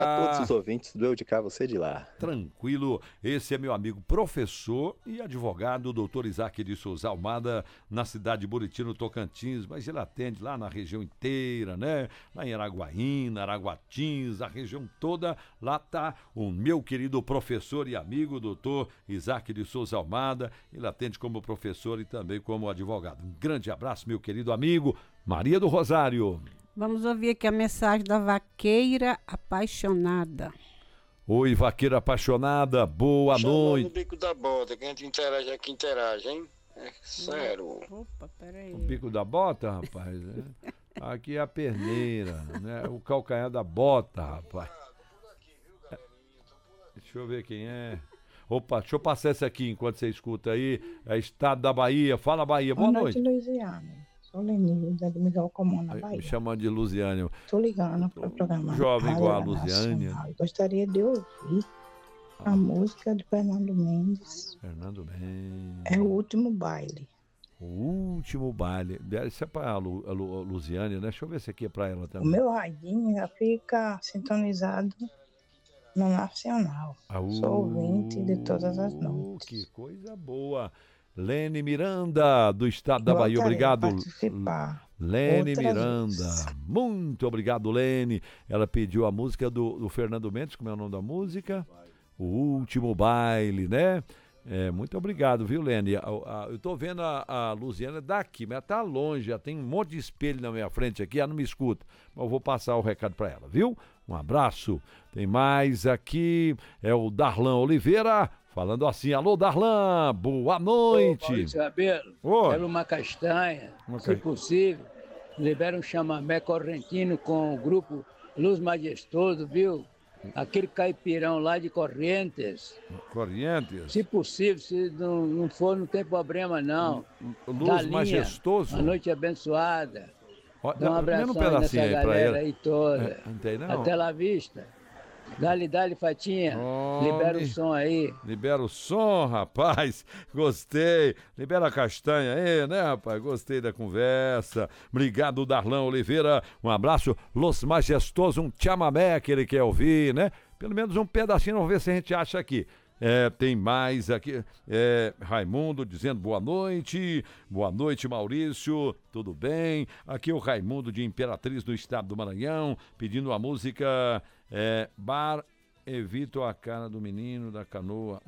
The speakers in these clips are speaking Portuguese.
A todos os ouvintes do Eu de Cá, você de lá. Tranquilo, esse é meu amigo professor e advogado, doutor Isaac de Souza Almada, na cidade de Buriti, no Tocantins, mas ele atende lá na região inteira, né? Lá em Araguaína, Araguatins, a região toda, lá tá o meu querido professor e amigo, doutor Isaac de Souza Almada, ele atende como professor e também como advogado. Um grande abraço, meu querido amigo, Maria do Rosário. Vamos ouvir aqui a mensagem da vaqueira apaixonada. Oi, vaqueira apaixonada, boa noite. No bico da bota, quem a gente interage aqui interage, hein? É sério. Opa, peraí. O bico da bota, rapaz? Aqui é a perneira, né? O calcanhar da bota, rapaz. Deixa eu ver quem é. Opa, deixa eu passar essa aqui enquanto você escuta aí. É Estado da Bahia. Fala, Bahia. Boa noite. Luiziane. Sou Lenilda de Miguel Comum, na Bahia. Me chamando de Luziane. Estou ligando para o programa. Jovem igual a Luziane. Gostaria de ouvir a música de Fernando Mendes. Fernando Mendes. É o último baile. O último baile. Isso é para a Luziane, né? Deixa eu ver se aqui é para ela também. O meu radinho já fica sintonizado no Nacional. Sou ouvinte de todas as noites. Que coisa boa. Lene Miranda, do estado da Bahia, obrigado. Lene Miranda, muito obrigado, Lene. Ela pediu a música do Fernando Mendes, como é o nome da música? O Último Baile, né? Muito obrigado, viu, Lene? Eu tô vendo a Luziana daqui, mas ela tá longe, já tem um monte de espelho na minha frente aqui, ela não me escuta. Mas eu vou passar o recado para ela, viu? Um abraço. Tem mais aqui, é o Darlan Oliveira, falando assim: alô, Darlan, boa noite. Maurício Rabelo, quero uma castanha, se possível. Libera um chamamé correntino com o grupo Luz Majestoso, viu? Aquele caipirão lá de Correntes. Correntes? Se possível, se não for, não tem problema, não. Luz Majestoso? Uma noite abençoada. Dá um abração nessa galera aí toda. Não tem, não? Até lá vista. Dale, Fatinha. Libera o som aí. Libera o som, rapaz. Gostei. Libera a castanha aí, né, rapaz? Gostei da conversa. Obrigado, Darlan Oliveira. Um abraço. Los Majestosos, um chamamé que ele quer ouvir, né? Pelo menos um pedacinho, vamos ver se a gente acha aqui. Tem mais aqui, Raimundo dizendo boa noite, Maurício, tudo bem? Aqui é o Raimundo de Imperatriz do estado do Maranhão, pedindo a música Bar Evito a Cara do Menino da Canoa,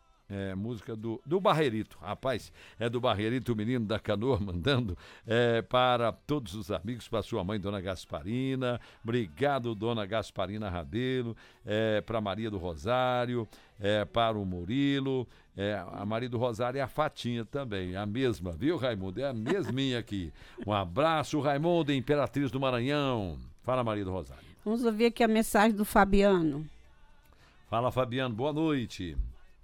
música do Barreirito, rapaz, é do Barreirito, o menino da canoa, mandando para todos os amigos, para sua mãe, Dona Gasparina, obrigado, Dona Gasparina Rabelo, para Maria do Rosário, para o Murilo, a Maria do Rosário é a Fatinha também, a mesma, viu, Raimundo? É a mesminha aqui. Um abraço, Raimundo, Imperatriz do Maranhão. Fala, Maria do Rosário. Vamos ouvir aqui a mensagem do Fabiano. Fala, Fabiano, boa noite.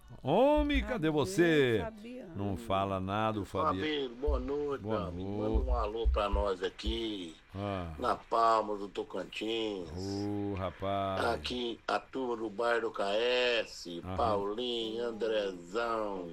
Homem, cadê você? Fabiano. Não fala nada, o Fabiano. Boa noite, meu amigo. Manda um alô pra nós aqui, na Palma do Tocantins. Rapaz. Aqui, a turma do bairro KS, Paulinho, Andrezão,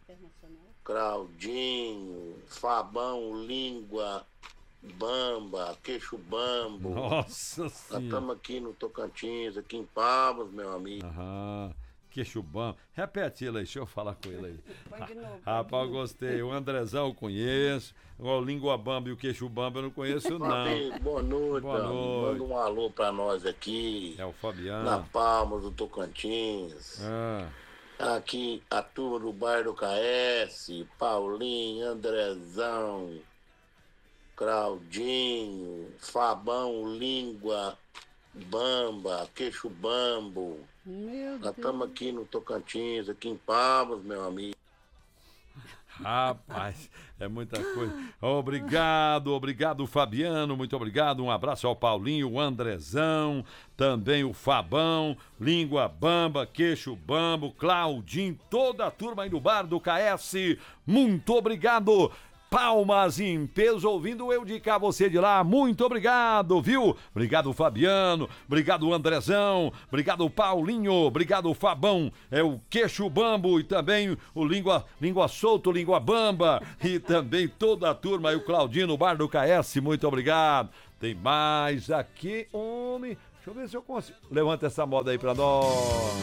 Claudinho, Fabão, Língua, Bamba, Queixo Bambo. Nossa Senhora. Nós estamos aqui no Tocantins, aqui em Palmas, meu amigo. Queixo Bambo. Repete ele aí, deixa eu falar com ele aí. Rapaz, eu gostei. O Andrezão eu conheço. O Língua Bamba e o Queixo Bambo eu não conheço, não. Amigo, boa noite, boa noite. Manda um alô pra nós aqui. É o Fabiano. Na Palmas do Tocantins. Aqui, a turma do bairro KS, Paulinho, Andrezão, Claudinho, Fabão, Língua, Bamba, Queixo Bambo. Nós estamos aqui no Tocantins, aqui em Palmas, meu amigo. Rapaz, é muita coisa. Obrigado, Fabiano, muito obrigado. Um abraço ao Paulinho, o Andrezão, também o Fabão, Língua Bamba, Queixo Bambo, Claudinho, toda a turma aí do bar do KS. Muito obrigado. Palmas em peso, ouvindo Eu de Cá, você de lá, muito obrigado, viu? Obrigado, Fabiano, obrigado, Andrezão, obrigado, Paulinho, obrigado, Fabão, o Queixo Bambo e também o Língua Solto, Língua Bamba e também toda a turma, e o Claudinho no bar do KS, muito obrigado. Tem mais aqui, homem, Deixa eu ver se eu consigo. Levanta essa moda aí pra nós.